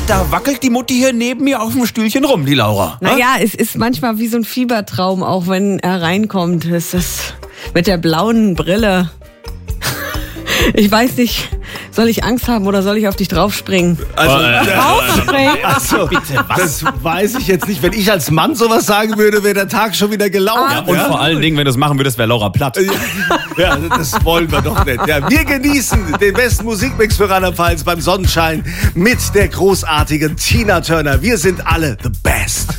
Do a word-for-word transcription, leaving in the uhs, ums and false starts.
da wackelt die Mutti hier neben mir auf dem Stühlchen rum, die Laura. Naja, es ist manchmal wie so ein Fiebertraum, auch wenn er reinkommt. Es ist mit der blauen Brille. Ich weiß nicht, soll ich Angst haben oder soll ich auf dich draufspringen? Also, Draufspringen? also Bitte, was? das weiß ich jetzt nicht. Wenn ich als Mann sowas sagen würde, wäre der Tag schon wieder gelaufen. Ja, und vor allen Dingen, wenn du es machen würdest, wäre Laura platt. Ja, das wollen wir doch nicht. Ja, wir genießen den besten Musikmix für Rheinland-Pfalz beim Sonnenschein mit der großartigen Tina Turner. Wir sind alle the best.